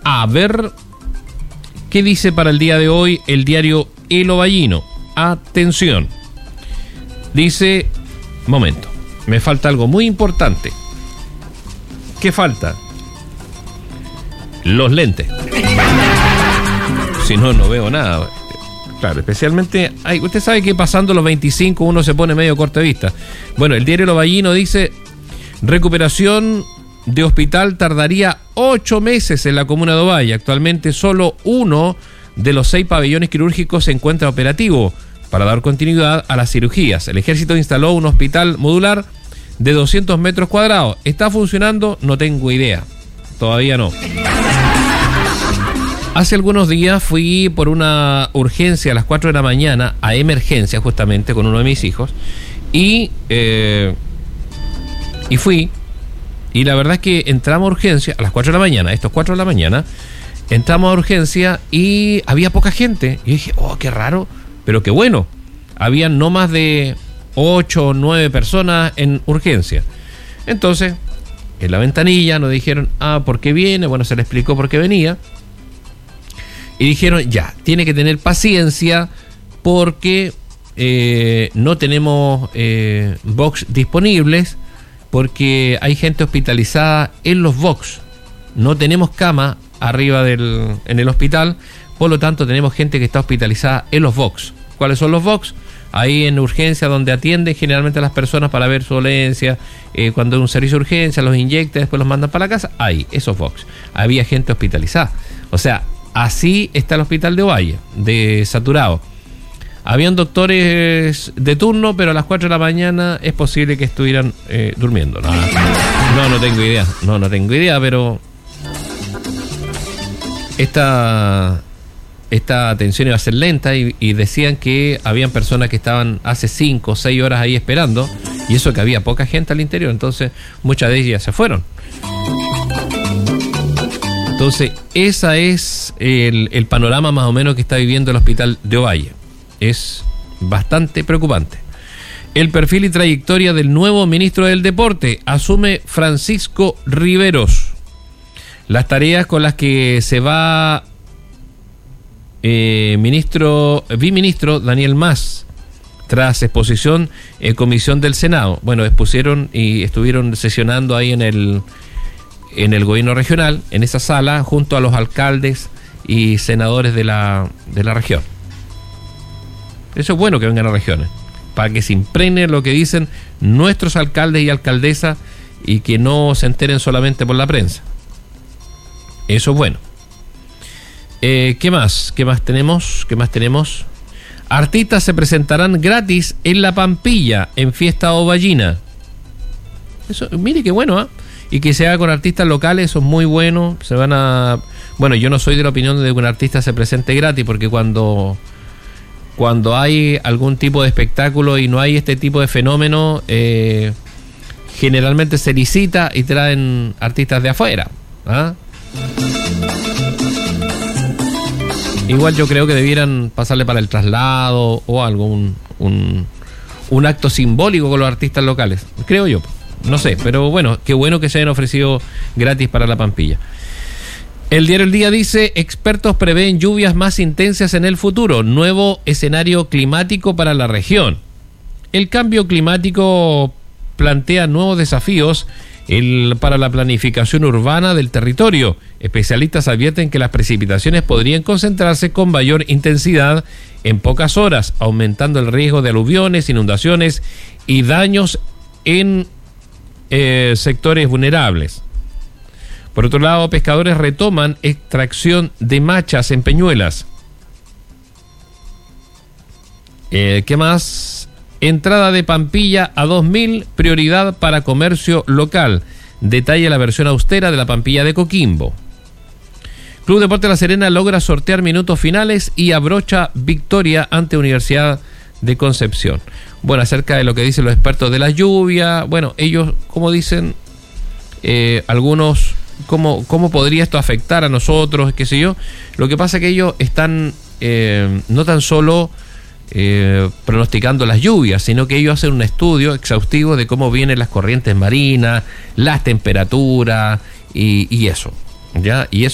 A ver qué dice para el día de hoy el diario El Ovallino. Atención. Dice, momento, me falta algo muy importante. ¿Qué falta? Los lentes. Si no, no veo nada. Claro, especialmente, usted sabe que pasando los 25 uno se pone medio corta de vista. Bueno, el diario El Ovallino dice, recuperación de hospital tardaría 8 meses en la comuna de Ovalle. Actualmente solo uno de los 6 pabellones quirúrgicos se encuentra operativo para dar continuidad a las cirugías. El ejército instaló un hospital modular de 200 metros cuadrados. ¿Está funcionando? No tengo idea. Todavía no. Hace algunos días fui por una urgencia a las 4 de la mañana, a emergencia justamente, con uno de mis hijos, y fui, y la verdad es que entramos a urgencia a las 4 de la mañana, estos 4 de la mañana, entramos a urgencia y había poca gente. Y dije, oh, qué raro, pero qué bueno. Habían no más de 8 o 9 personas en urgencia. Entonces, en la ventanilla nos dijeron, ¿por qué viene? Bueno, se le explicó por qué venía. Y dijeron, ya, tiene que tener paciencia porque no tenemos box disponibles, porque hay gente hospitalizada en los box. No tenemos cama arriba en el hospital, por lo tanto tenemos gente que está hospitalizada en los box. ¿Cuáles son los box? Ahí en urgencia, donde atienden generalmente a las personas para ver su dolencia, cuando hay un servicio de urgencia, los inyectan, después los mandan para la casa. Ahí, esos box. Había gente hospitalizada. O sea, así está el hospital de Ovalle, de saturado. Habían doctores de turno, pero a las 4 de la mañana es posible que estuvieran durmiendo. No tengo idea. No tengo idea, pero esta atención iba a ser lenta y decían que habían personas que estaban hace 5 o 6 horas ahí esperando, y eso que había poca gente al interior, entonces muchas de ellas se fueron. Entonces, ese es el panorama más o menos que está viviendo el hospital de Ovalle. Es bastante preocupante. El perfil y trayectoria del nuevo ministro del Deporte asume Francisco Riveros. Las tareas con las que se va viceministro Daniel Mas, tras exposición en comisión del Senado. Bueno, expusieron y estuvieron sesionando ahí en el gobierno regional, en esa sala, junto a los alcaldes y senadores de la región. Eso es bueno, que vengan a regiones, para que se impregne lo que dicen nuestros alcaldes y alcaldesas y que no se enteren solamente por la prensa. Eso es bueno. ¿Qué más? ¿Qué más tenemos? Artistas se presentarán gratis en La Pampilla, en Fiesta Ovallina. Eso, mire qué bueno, ¿eh? Y que se haga con artistas locales, eso es muy bueno. Bueno, yo no soy de la opinión de que un artista se presente gratis, porque cuando hay algún tipo de espectáculo y no hay este tipo de fenómeno, generalmente se licita y traen artistas de afuera. Igual yo creo que debieran pasarle para el traslado o algo, un acto simbólico con los artistas locales, creo yo. No sé, pero bueno, qué bueno que se hayan ofrecido gratis para La Pampilla. El diario El Día dice, expertos prevén lluvias más intensas en el futuro, nuevo escenario climático para la región. El cambio climático plantea nuevos desafíos para la planificación urbana del territorio. Especialistas advierten que las precipitaciones podrían concentrarse con mayor intensidad en pocas horas, aumentando el riesgo de aluviones, inundaciones y daños en sectores vulnerables. Por otro lado, pescadores retoman extracción de machas en Peñuelas. ¿Qué más? Entrada de Pampilla a 2.000, prioridad para comercio local. Detalla la versión austera de la Pampilla de Coquimbo. Club Deportes La Serena logra sortear minutos finales y abrocha victoria ante Universidad de Concepción. Bueno, acerca de lo que dicen los expertos de la lluvia, bueno, ellos, como dicen, algunos, ¿cómo podría esto afectar a nosotros? Qué sé yo. Lo que pasa es que ellos están no tan solo pronosticando las lluvias, sino que ellos hacen un estudio exhaustivo de cómo vienen las corrientes marinas, las temperaturas y eso, ¿ya? Y eso